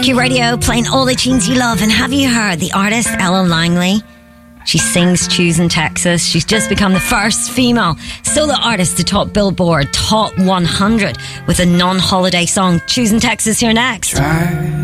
Corky Radio, playing all the tunes you love. And have you heard the artist Ella Langley? She sings Choosing Texas. She's just become the first female solo artist to top Billboard Top 100 with a non-holiday song. Choosing Texas here next.